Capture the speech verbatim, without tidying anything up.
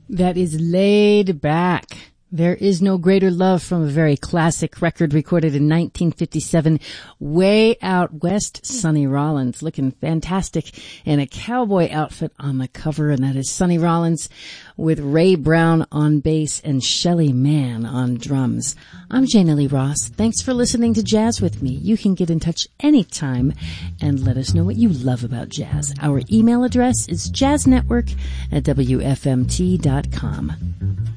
That is Laid Back. There is no greater love from a very classic record recorded in nineteen fifty-seven. Way Out West, Sonny Rollins looking fantastic in a cowboy outfit on the cover, and that is Sonny Rollins with Ray Brown on bass and Shelly Manne on drums. I'm Jana Lee Ross. Thanks for listening to Jazz with me. You can get in touch anytime and let us know what you love about jazz. Our email address is jazznetwork at w f m t dot com.